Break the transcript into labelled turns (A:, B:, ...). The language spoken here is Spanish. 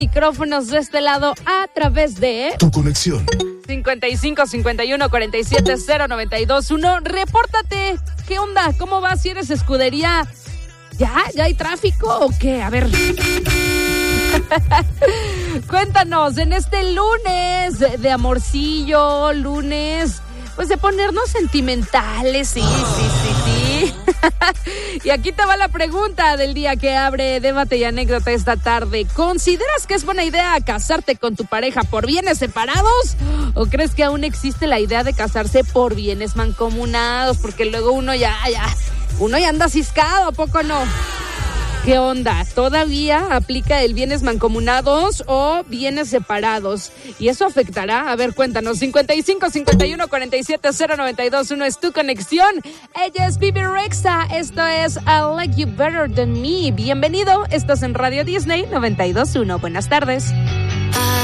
A: Micrófonos de este lado a través de
B: Tu conexión.
A: 55 51 47 092 1. Repórtate. ¿Qué onda? ¿Cómo vas? Si eres escudería, ¿ya hay tráfico o qué? A ver. Cuéntanos, en este lunes de amorcillo, lunes, pues de ponernos sentimentales, sí. Y aquí te va la pregunta del día que abre debate y anécdota esta tarde. ¿Consideras que es buena idea casarte con tu pareja por bienes separados? ¿O crees que aún existe la idea de casarse por bienes mancomunados? Porque luego uno ya anda ciscado, ¿a poco no? ¿Qué onda? ¿Todavía aplica el bienes mancomunados o bienes separados? ¿Y eso afectará? A ver, cuéntanos. 55 51 47 092 1 es tu conexión. Ella es Bebe Rexha. Esto es I Like You Better Than Me. Bienvenido. Estás en Radio Disney 92.1. Buenas tardes.